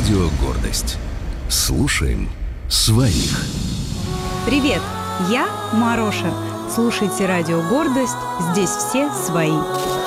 Радио «Гордость». Слушаем своих. Привет, я Мароша. Слушайте Радио «Гордость». Здесь все свои.